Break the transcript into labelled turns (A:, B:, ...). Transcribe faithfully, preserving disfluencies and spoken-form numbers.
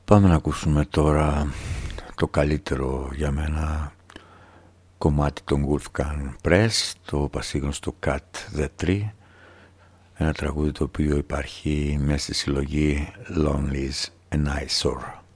A: Πάμε να ακούσουμε τώρα το καλύτερο για μένα κομμάτι των Wolfgang Press, το πασίγνωστο Cut the Tree, ένα τραγούδι το οποίο υπάρχει μέσα στη συλλογή Lonely's an Eyesore.